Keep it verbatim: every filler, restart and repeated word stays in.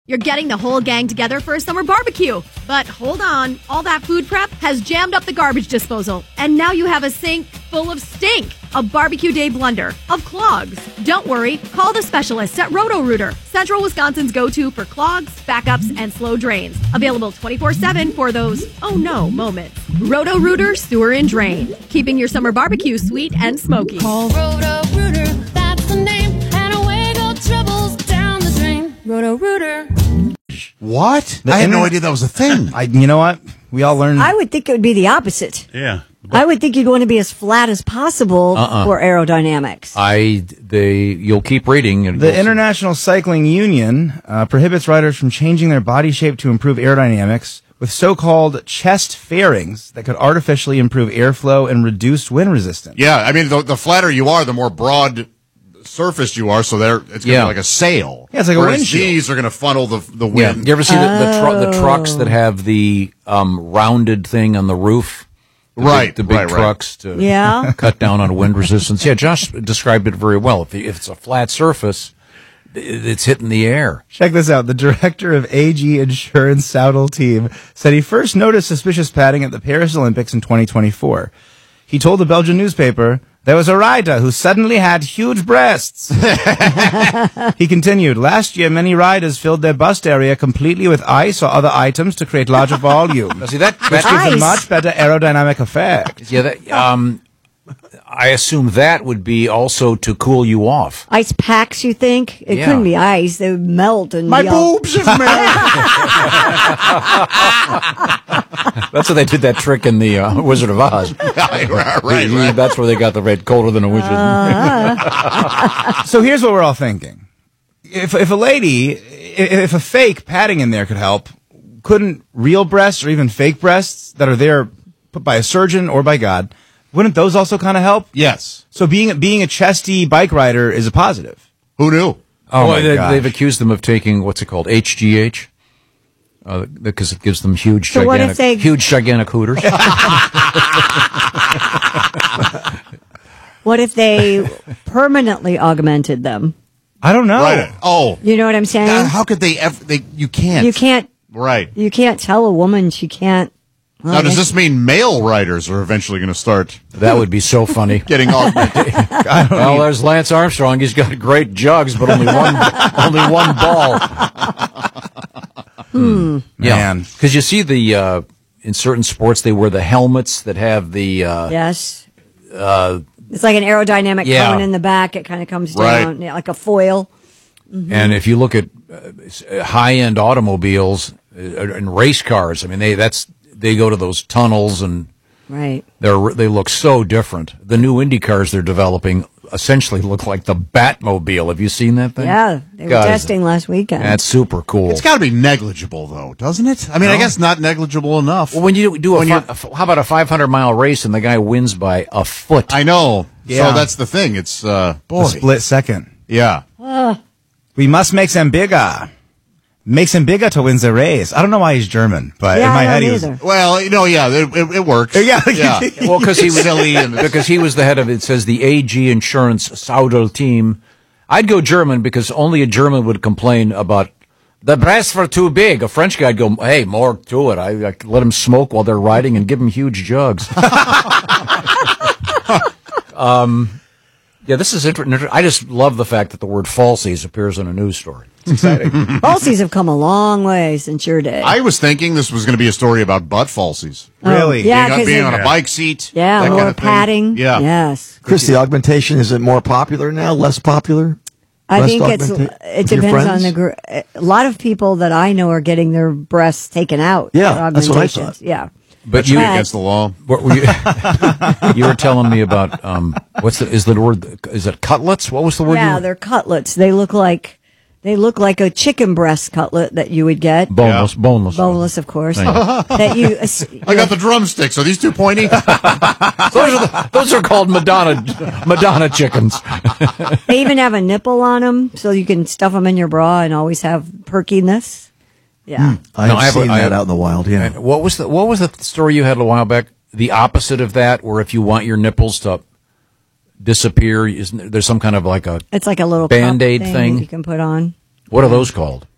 You're getting the whole gang together for a summer barbecue. But hold on, all that food prep has jammed up the garbage disposal. And now you have a sink full of stink. A barbecue day blunder of clogs. Don't worry, call the specialists at Roto-Rooter, Central Wisconsin's go-to for clogs, backups, and slow drains. Available twenty-four seven for those oh no moments. Roto-Rooter Sewer and Drain, keeping your summer barbecue sweet and smoky. Call Roto-Rooter, that's the name, and away go troubles down the drain. Roto-Rooter. What? The I had internet- no idea that was a thing. I, you know what? We all learned. I would think it would be the opposite. Yeah. I would think you'd want to be as flat as possible Uh-uh. for aerodynamics. I they you'll keep reading. And The you'll see. International Cycling Union uh, prohibits riders from changing their body shape to improve aerodynamics with so-called chest fairings that could artificially improve airflow and reduce wind resistance. Yeah, I mean, the, the flatter you are, the more broad surfaced you are, so there it's going to Yeah. be like a sail. Yeah, it's like a Whereas windshield. these are going to funnel the the Yeah. wind. You ever see the the, tru- the trucks Oh. that have the um, rounded thing on the roof? The Right, big, the big right, right. trucks to Yeah. cut down on wind resistance. Yeah, Josh described it very well. If, if it's a flat surface, it- it's hitting the air. Check this out. The director of A G Insurance Saudal team said he first noticed suspicious padding at the Paris Olympics in twenty twenty-four. He told the Belgian newspaper, there was a rider who suddenly had huge breasts. He continued, last year many riders filled their bust area completely with ice or other items to create larger volume. Now, see that, Which that gives a Ice. much better aerodynamic effect. yeah, that, um, I assume that would be also to cool you off. Ice packs, you think? It Yeah. couldn't be ice. They would melt and My be all- boobs have melted. That's how they did that trick in the uh, Wizard of Oz. right, right, right. That's where they got the red colder than a witch. So here's what we're all thinking. If if a lady, if if a fake padding in there could help, couldn't real breasts or even fake breasts that are there put by a surgeon or by God, wouldn't those also kind of help? Yes. So being being a chesty bike rider is a positive. Who knew? Oh, well, my they, gosh. they've accused them of taking what's it called, H G H, uh, because it gives them huge, So what gigantic, if they- huge, gigantic hooters. What if they permanently augmented them? I don't know. Right. Oh. You know what I'm saying? God, how could they ever? They you can't. You can't. Right. You can't tell a woman she can't. well, Now, does I- this mean male riders are eventually going to start That would be so funny. getting augmented? Well, there's Lance Armstrong. He's got great jugs, but only one, only one ball. Hmm. Man. because you see the uh, in certain sports they wear the helmets that have the uh, Yes. It's like an aerodynamic yeah. cone in the back. It kind of comes Right. down yeah, like a foil. and if you look at uh, high end automobiles uh, and race cars, I mean they that's they go to those tunnels and Right. they're they look so different. The new Indy cars they're developing essentially look like the Batmobile. Have you seen that thing? Yeah. They were God, testing last weekend. That's super cool. It's got to be negligible, though, doesn't it? I mean, I guess not negligible enough. Well, when you do a, When fi- you- a f- how about a five hundred mile race and the guy wins by a foot? I know. Yeah. So that's the thing. It's uh, boy. A split second. Yeah. We must make them bigger. Makes him bigger to win the race. I don't know why he's German, but yeah, in my I head don't he was. either. Well, you know, yeah, it, it, it works. Yeah. yeah. Well, because he was Silly and- because he was the head of it says the A G Insurance Saudal team. I'd go German because only a German would complain about the breasts were too big. A French guy'd go, hey, more to it. I, I let them smoke while they're riding and give them huge jugs. um, yeah, this is interesting. I just love the fact that the word falsies appears in a news story. It's exciting. Falsies have come a long way since your day. I was thinking this was going to be a story about butt falsies. Really? Yeah, being on, 'cause being they- on a bike seat. yeah, that more kind of thing. padding. Yeah. Yes. Chris, the augmentation, is it more popular now, less popular? I Breast think it's augmenta- it with your depends on friends? the gr- a lot of people that I know are getting their breasts taken out. Yeah, for that's what I augmentations. thought. Yeah. But You you, Right. against the law. what were you, you were telling me about um, what's the is the word? Is it cutlets? What was the word? Yeah, you, they're cutlets. They look like they look like a chicken breast cutlet that you would get. boneless, boneless, Boneless, of course. Thank you. that you. I got the drumsticks. Are these too pointy? Those are the, those are called Madonna Madonna chickens. They even have a nipple on them, so you can stuff them in your bra and always have perkiness. Yeah. I No, have I have a- seen I that have- out in the wild, yeah. And what was the what was the story you had a while back? The opposite of that, where if you want your nipples to disappear, isn't there, there's some kind of like a It's like a little cup Band-Aid thing, thing? that you can put on. what are those called?